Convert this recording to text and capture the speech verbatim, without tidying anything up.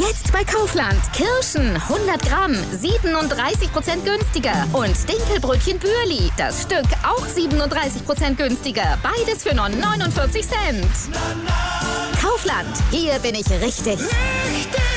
Jetzt bei Kaufland. Kirschen hundert Gramm, siebenunddreißig Prozent günstiger. Und Dinkelbrötchen Bürli, das Stück auch siebenunddreißig Prozent günstiger. Beides für nur neunundvierzig Cent. Kaufland, hier bin ich richtig. Richtig